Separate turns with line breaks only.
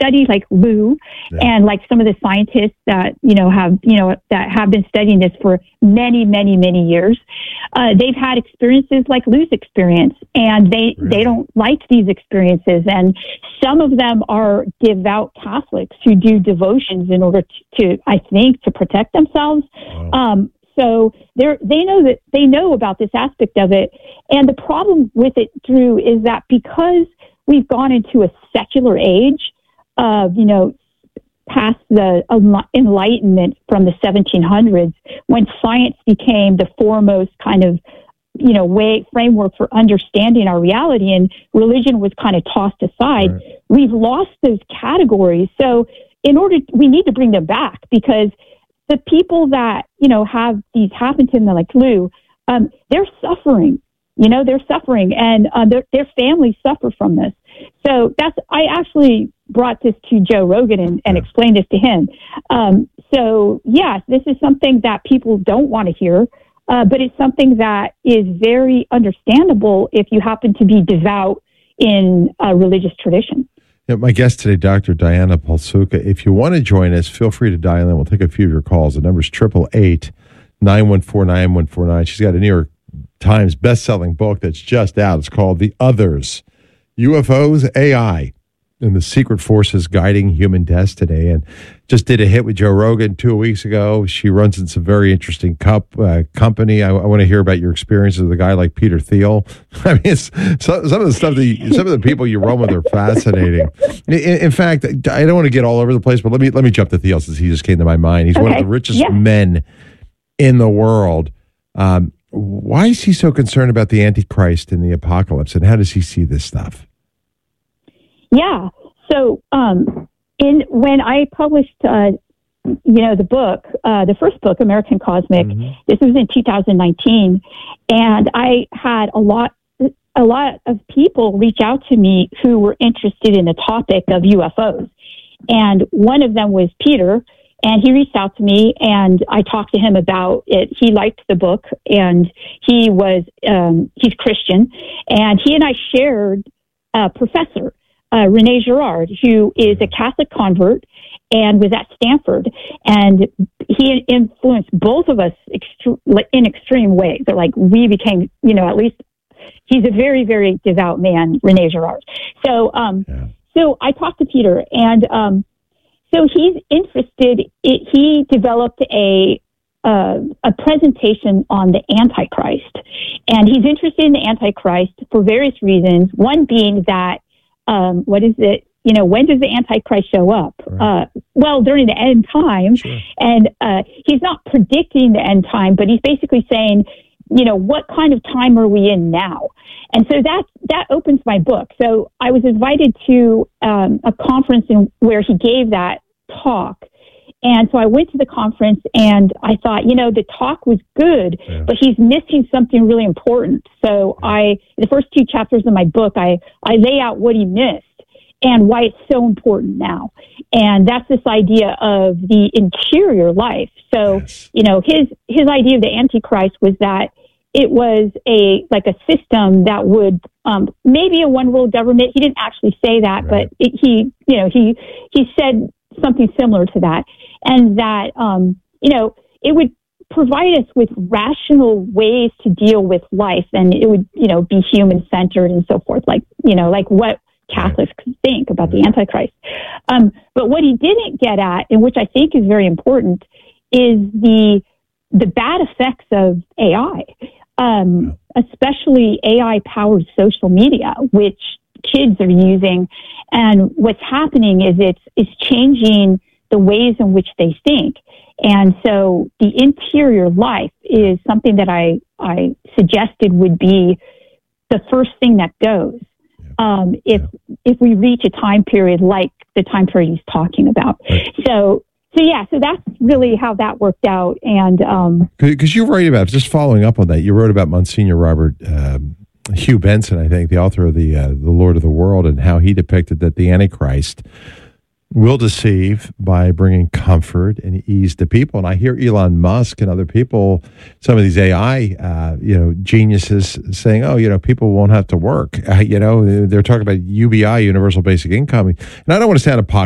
studies like Lou and like some of the scientists that, that have been studying this for many, many, many years, they've had experiences like Lou's experience, and they don't like these experiences. And some of them are devout Catholics who do devotions in order to I think, to protect themselves. Wow. So they know about this aspect of it. And the problem with it, Drew, is that because we've gone into a secular age of, past the Enlightenment from the 1700s, when science became the foremost kind of, framework for understanding our reality, and religion was kind of tossed aside, we've lost those categories. So we need to bring them back, because the people that, have these happen to them, like Lou, they're suffering. They're suffering, and their families suffer from this. So I actually brought this to Joe Rogan and explained this to him. So yes, this is something that people don't want to hear, but it's something that is very understandable if you happen to be devout in a religious tradition.
Yeah, my guest today, Dr. Diana Pasulka. If you want to join us, feel free to dial in. We'll take a few of your calls. The number is 888-914-9149. She's got a New York Times best-selling book that's just out. It's called The Others, UFOs, AI, and the Secret Forces Guiding Human Destiny. And just did a hit with Joe Rogan 2 weeks ago. She runs in some very interesting company. I want to hear about your experiences with a guy like Peter Thiel. I mean, it's some of the stuff some of the people you run with are fascinating. In fact, I don't want to get all over the place, but let me jump to Thiel, since he just came to my mind. He's one of the richest men in the world. Why is he so concerned about the Antichrist and the apocalypse, and how does he see this stuff?
Yeah. So, when I published, the book, the first book, American Cosmic, this was in 2019, and I had a lot of people reach out to me who were interested in the topic of UFOs, and one of them was Peter. And he reached out to me, and I talked to him about it. He liked the book, and he's Christian. And he and I shared a professor, Rene Girard, who is a Catholic convert and was at Stanford. And he influenced both of us in extreme ways. But we became, at least he's a very, very devout man, Rene Girard. So I talked to Peter, and so he's interested. He developed a presentation on the Antichrist, and he's interested in the Antichrist for various reasons. One being that, when does the Antichrist show up? Right. During the end time, sure. And he's not predicting the end time, but he's basically saying, what kind of time are we in now? And so that opens my book. So I was invited to a conference where he gave that talk. And so I went to the conference, and I thought, the talk was good, but he's missing something really important. So the first 2 chapters of my book, I lay out what he missed and why it's so important now. And that's this idea of the interior life. So, his idea of the Antichrist was that it was a system that would, maybe a one world government. He didn't actually say that, but he said something similar to that. And that, it would provide us with rational ways to deal with life, and it would, be human centered and so forth, like what Catholics think about the Antichrist. But what he didn't get at, and which I think is very important, is the bad effects of AI, especially AI powered social media, which kids are using. And what's happening is it's changing the ways in which they think. And so the interior life is something that I suggested would be the first thing that goes. If we reach a time period like the time period he's talking about. Right. So that's really how that worked out. And
because you write about, just following up on that, you wrote about Monsignor Robert Hugh Benson, I think, the author of the Lord of the World, and how he depicted that the Antichrist will deceive by bringing comfort and ease to people. And I hear Elon Musk and other people, some of these AI, geniuses saying, people won't have to work. They're talking about UBI, Universal Basic Income. And I don't want to sound